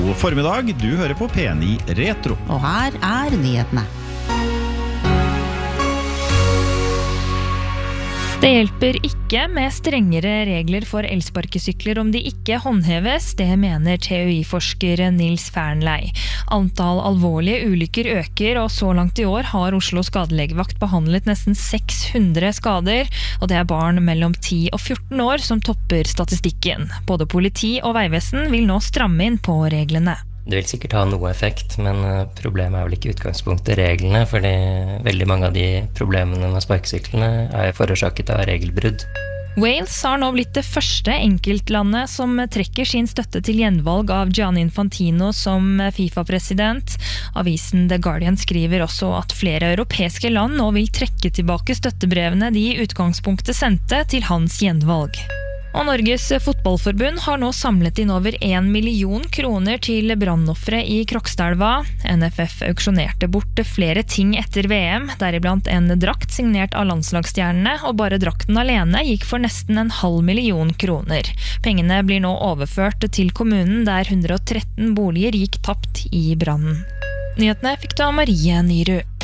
God formiddag, du hører på P9 Retro. Og her nyhetene. Det hjelper ikke med strengere regler for elsparkesykler om de ikke håndheves, det mener TØI-forsker Nils Fernley. Antall alvorlige ulykker øker, og så langt i år har Oslo skadelegevakt behandlet nesten 600 skader, og det er barn mellom 10 og 14 år som topper statistikken. Både politi og veivesen vil nå stramme inn på reglene. Det vil sikkert ha noe effekt, men problemet er vel ikke utgangspunktet reglene, fordi veldig mange av de problemene med sparkesyklene er forårsaket av regelbrudd. Wales har nå blitt det første enkeltlandet som trekker sin støtte til gjenvalg av Gianni Infantino som FIFA-president. Avisen The Guardian skriver også at flere europeiske land nå vil trekke tilbake støttebrevene de i utgangspunktet sendte til hans gjenvalg. Og Norges fotballforbund har nå samlet inn over 1 million kroner til brannoffere i Krokstadelva. NFF auksjonerte bort flere ting etter VM, deriblant en drakt signert av landslagsstjernene, og bare drakten alene gikk for nesten 500 000 kroner. Pengene blir nå overført til kommunen der 113 boliger gikk tapt i brannen. Nyhetene fikk du av Marie Nyrud.